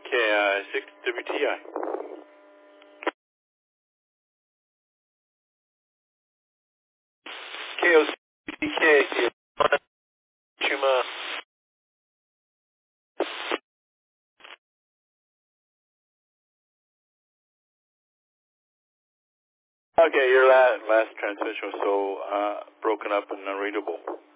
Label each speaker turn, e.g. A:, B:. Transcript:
A: 6WTI. KOCK, Chuma. Okay, your last transmission was so broken up and unreadable.